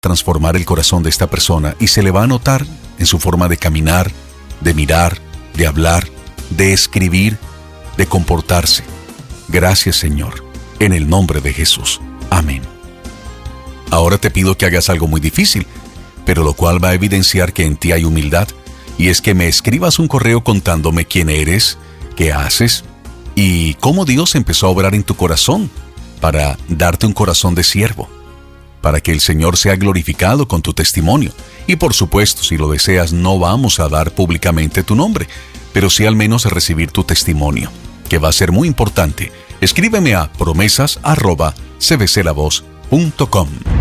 transformar el corazón de esta persona y se le va a notar en su forma de caminar, de mirar, de hablar, de escribir, de comportarse. Gracias, Señor, en el nombre de Jesús. Amén. Ahora te pido que hagas algo muy difícil, pero lo cual va a evidenciar que en ti hay humildad, y es que me escribas un correo contándome quién eres, qué haces y cómo Dios empezó a obrar en tu corazón para darte un corazón de siervo, para que el Señor sea glorificado con tu testimonio. Y por supuesto, si lo deseas, no vamos a dar públicamente tu nombre, pero sí al menos a recibir tu testimonio, que va a ser muy importante. Escríbeme a promesas@cbclavoz.com.